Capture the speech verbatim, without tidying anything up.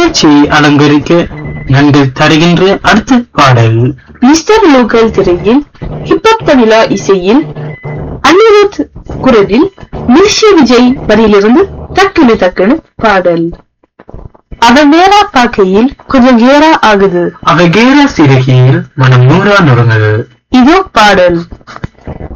நிகழ்ச்சியை அலங்கரிக்க நாங்கள் தருகின்ற அடுத்த பாடல் மிஸ்டர் லோக்கல் திரையில் ஹிப்ஹாப் தமிழா இசையில் அனிருத் குரலில் மிர்ஷி விஜய் வரியிலிருந்து டக்குனு டக்குனு பாடல். அவன் நேரா பார்க்கையில் கொஞ்சம் கேரா ஆகுது, அவ கேரா சிறுகையில் மனம் நூறா நுறங்குது. இதோ பாடல்.